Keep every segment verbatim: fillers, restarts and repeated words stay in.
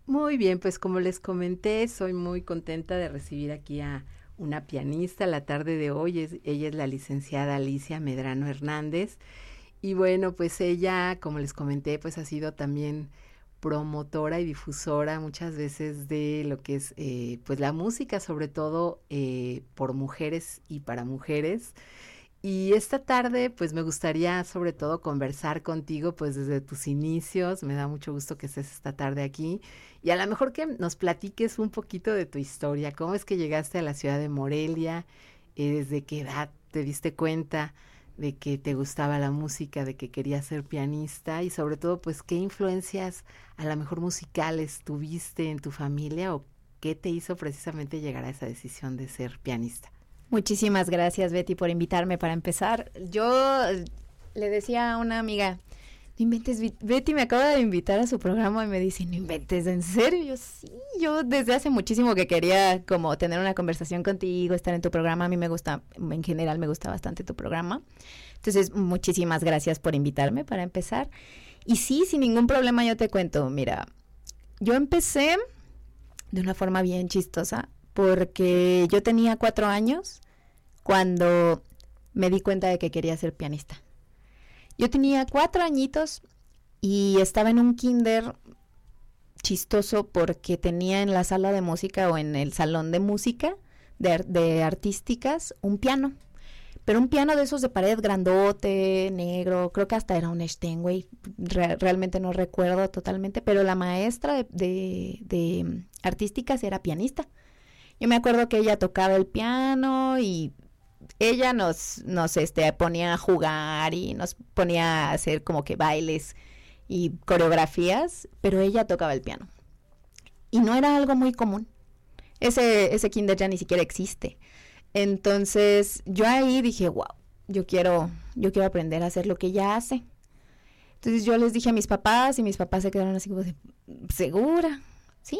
Muy bien, pues como les comenté, soy muy contenta de recibir aquí a una pianista la tarde de hoy. Es, ella es la licenciada Alicia Medrano Hernández. Y bueno, pues ella, como les comenté, pues ha sido también promotora y difusora muchas veces de lo que es eh, pues la música, sobre todo eh, por mujeres y para mujeres. Y esta tarde, pues me gustaría sobre todo conversar contigo, pues desde tus inicios. Me da mucho gusto que estés esta tarde aquí. Y a lo mejor que nos platiques un poquito de tu historia. ¿Cómo es que llegaste a la ciudad de Morelia? Eh, ¿Desde qué edad te diste cuenta de que te gustaba la música, de que querías ser pianista? Y sobre todo, pues, ¿qué influencias a lo mejor musicales tuviste en tu familia o qué te hizo precisamente llegar a esa decisión de ser pianista? Muchísimas gracias, Betty, por invitarme para empezar. Yo le decía a una amiga, no inventes, Betty me acaba de invitar a su programa y me dice, no inventes, ¿en serio? Yo sí, yo desde hace muchísimo que quería como tener una conversación contigo, estar en tu programa. A mí me gusta, en general me gusta bastante tu programa. Entonces, muchísimas gracias por invitarme para empezar. Y sí, sin ningún problema yo te cuento, mira, yo empecé de una forma bien chistosa, porque yo tenía cuatro años cuando me di cuenta de que quería ser pianista. Yo tenía cuatro añitos y estaba en un kinder chistoso porque tenía en la sala de música o en el salón de música de, de artísticas un piano. Pero un piano de esos de pared grandote, negro, creo que hasta era un Steinway, Re- realmente no recuerdo totalmente, pero la maestra de, de, de artísticas era pianista. Yo me acuerdo que ella tocaba el piano y ella nos, nos este, ponía a jugar y nos ponía a hacer como que bailes y coreografías, pero ella tocaba el piano. Y no era algo muy común. Ese, ese kinder ya ni siquiera existe. Entonces yo ahí dije, wow, yo quiero, yo quiero aprender a hacer lo que ella hace. Entonces yo les dije a mis papás y mis papás se quedaron así como de, ¿segura? Sí.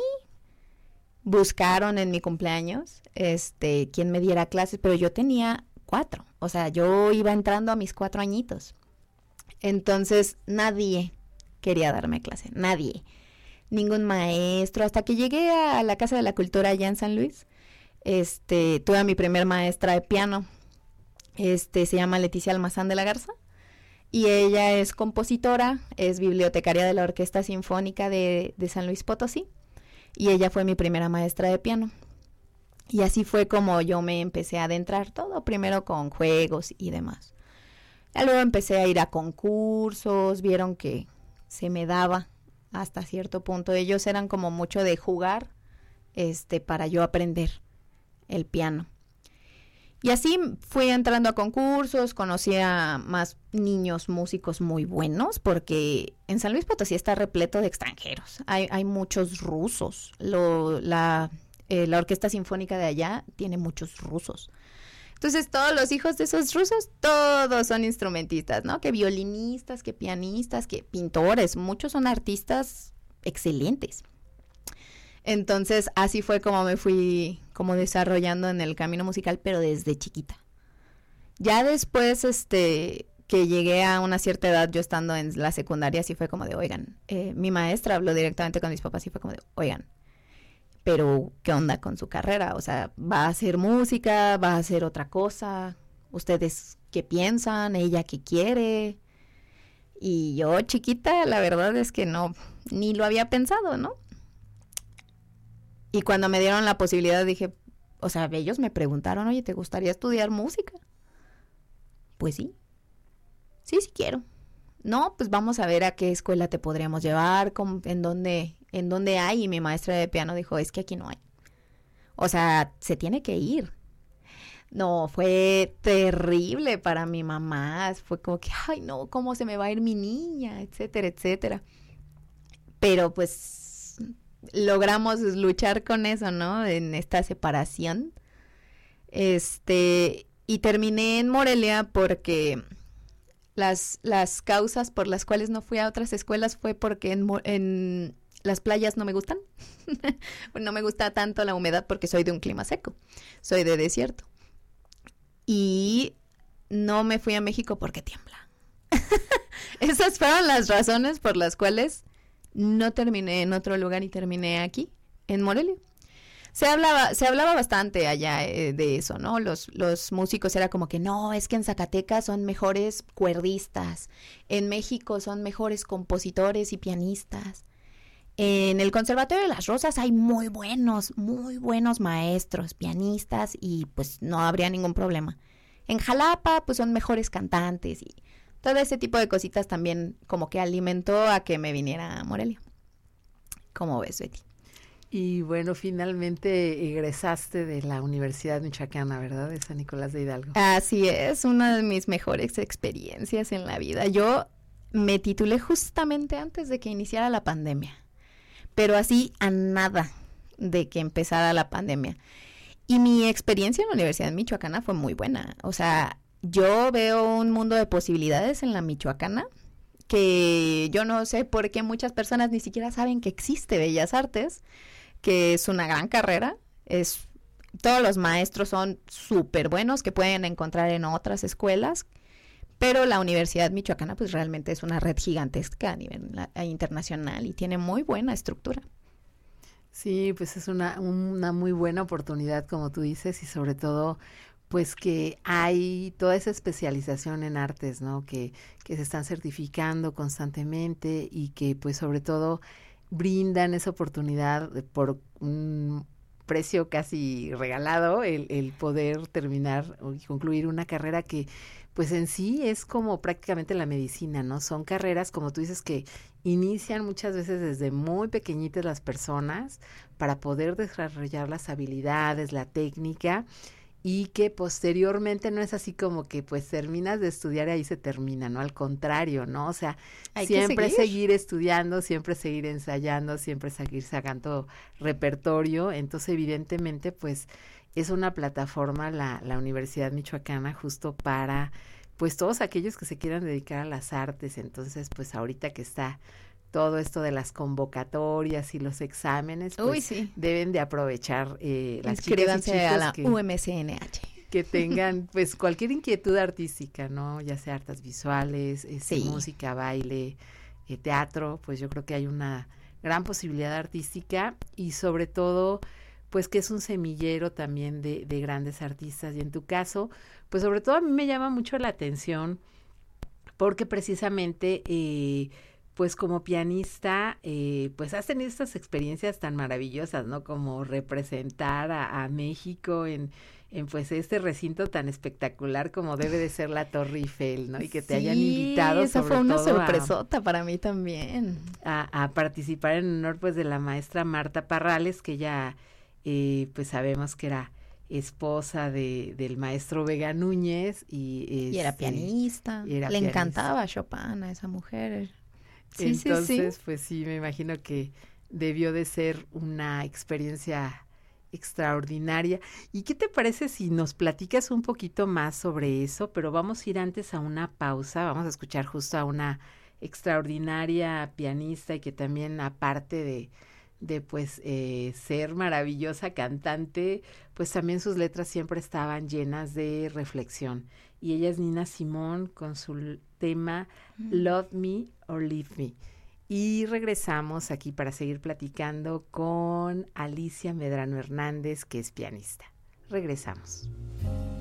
Buscaron en mi cumpleaños este quien me diera clases, pero yo tenía cuatro, o sea, yo iba entrando a mis cuatro añitos. Entonces nadie quería darme clase, nadie, ningún maestro, hasta que llegué a la Casa de la Cultura allá en San Luis. Este, tuve a mi primer maestra de piano, este, se llama Leticia Almazán de la Garza, y ella es compositora, es bibliotecaria de la Orquesta Sinfónica de, de San Luis Potosí. Y ella fue mi primera maestra de piano. Y así fue como yo me empecé a adentrar todo, primero con juegos y demás. Y luego empecé a ir a concursos, vieron que se me daba hasta cierto punto. Ellos eran como mucho de jugar este, para yo aprender el piano. Y así fui entrando a concursos, conocí a más niños músicos muy buenos, porque en San Luis Potosí está repleto de extranjeros. Hay, hay muchos rusos. Lo, la, eh, la Orquesta Sinfónica de allá tiene muchos rusos. Entonces todos los hijos de esos rusos, todos son instrumentistas, ¿no? Que violinistas, que pianistas, que pintores. Muchos son artistas excelentes. Entonces así fue como me fui como desarrollando en el camino musical, pero desde chiquita. Ya después, este, que llegué a una cierta edad, yo estando en la secundaria, así fue como de, oigan, eh, mi maestra habló directamente con mis papás y fue como de, oigan, pero ¿qué onda con su carrera? O sea, ¿va a hacer música? ¿Va a hacer otra cosa? ¿Ustedes qué piensan? ¿Ella qué quiere? Y yo, chiquita, la verdad es que no, ni lo había pensado, ¿no? Y cuando me dieron la posibilidad dije, o sea, ellos me preguntaron, oye, ¿te gustaría estudiar música? Pues sí, sí, sí quiero. No, pues vamos a ver a qué escuela te podríamos llevar, con, en dónde, en dónde hay. Y mi maestra de piano dijo, es que aquí no hay. O sea, se tiene que ir. No, fue terrible para mi mamá. Fue como que, ay, no, ¿cómo se me va a ir mi niña? Etcétera, etcétera. Pero pues logramos luchar con eso, ¿no? En esta separación. Este, y terminé en Morelia porque las, las causas por las cuales no fui a otras escuelas fue porque en, en las playas no me gustan. No me gusta tanto la humedad porque soy de un clima seco. Soy de desierto. Y no me fui a México porque tiembla. Esas fueron las razones por las cuales no terminé en otro lugar y terminé aquí, en Morelia. Se hablaba, se hablaba bastante allá eh, de eso, ¿no? Los, los músicos era como que no, es que en Zacatecas son mejores cuerdistas, en México son mejores compositores y pianistas. En el Conservatorio de las Rosas hay muy buenos, muy buenos maestros, pianistas y pues no habría ningún problema. En Jalapa pues son mejores cantantes y todo ese tipo de cositas también como que alimentó a que me viniera a Morelia. ¿Cómo ves, Betty? Y bueno, finalmente egresaste de la Universidad Michoacana, ¿verdad? De San Nicolás de Hidalgo. Así es, una de mis mejores experiencias en la vida. Yo me titulé justamente antes de que iniciara la pandemia, pero así a nada de que empezara la pandemia. Y mi experiencia en la Universidad Michoacana fue muy buena. O sea, yo veo un mundo de posibilidades en la Michoacana que yo no sé por qué muchas personas ni siquiera saben que existe Bellas Artes, que es una gran carrera, es todos los maestros son súper buenos que pueden encontrar en otras escuelas, pero la Universidad Michoacana pues realmente es una red gigantesca a nivel la, a internacional y tiene muy buena estructura. Sí, pues es una, una muy buena oportunidad, como tú dices, y sobre todo pues que hay toda esa especialización en artes, ¿no? Que, que se están certificando constantemente y que pues sobre todo brindan esa oportunidad de, por un precio casi regalado, el, el poder terminar y concluir una carrera que pues en sí es como prácticamente la medicina, ¿no? Son carreras, como tú dices, que inician muchas veces desde muy pequeñitas las personas para poder desarrollar las habilidades, la técnica, y que posteriormente no es así como que pues terminas de estudiar y ahí se termina, ¿no? Al contrario, ¿no? O sea, Hay siempre que seguir. seguir estudiando, siempre seguir ensayando, siempre seguir sacando repertorio. Entonces, evidentemente, pues es una plataforma la, la Universidad Michoacana justo para pues todos aquellos que se quieran dedicar a las artes. Entonces, pues ahorita que está todo esto de las convocatorias y los exámenes, pues Uy, sí. deben de aprovechar eh, las Inscríbanse chicas y a chicos la que, U M C N H. que tengan pues cualquier inquietud artística, ¿no? Ya sea artes visuales, este, Sí. música, baile, eh, teatro, pues yo creo que hay una gran posibilidad artística y sobre todo pues que es un semillero también de, de grandes artistas. Y en tu caso, pues sobre todo a mí me llama mucho la atención porque precisamente eh, pues como pianista, eh, pues has tenido estas experiencias tan maravillosas, ¿no? Como representar a, a México en, en pues este recinto tan espectacular como debe de ser la Torre Eiffel, ¿no? Y que te Sí, hayan invitado esa sobre fue una todo sorpresota a, para mí también. A, a participar en honor pues de la maestra Marta Parrales, que ya eh, pues sabemos que era esposa de, del maestro Vega Núñez y, este, Y era pianista. era Le pianista. encantaba Chopin a esa mujer. Sí, Entonces, sí, sí. pues sí, me imagino que debió de ser una experiencia extraordinaria. ¿Y qué te parece si nos platicas un poquito más sobre eso? Pero vamos a ir antes a una pausa, vamos a escuchar justo a una extraordinaria pianista y que también aparte de, de pues eh, ser maravillosa cantante, pues también sus letras siempre estaban llenas de reflexión. Y ella es Nina Simone con su tema Love Me or Leave Me. Y regresamos aquí para seguir platicando con Alicia Medrano Hernández, que es pianista. Regresamos.